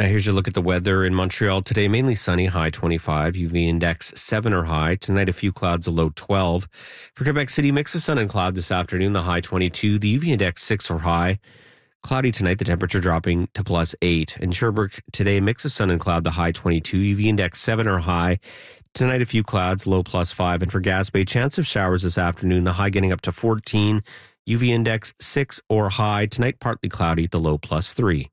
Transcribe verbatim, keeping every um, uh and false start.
Uh, here's your look at the weather in Montreal today. Mainly sunny, high twenty-five. U V index seven or high. Tonight, a few clouds, a low twelve. For Quebec City, mix of sun and cloud this afternoon, the high twenty-two. The U V index six or high. Cloudy tonight, the temperature dropping to plus eight. In Sherbrooke today, mix of sun and cloud, the high twenty-two. U V index seven or high. Tonight, a few clouds, low plus five. And for Gaspé, chance of showers this afternoon, the high getting up to fourteen. U V index six or high. Tonight, partly cloudy, the low plus three.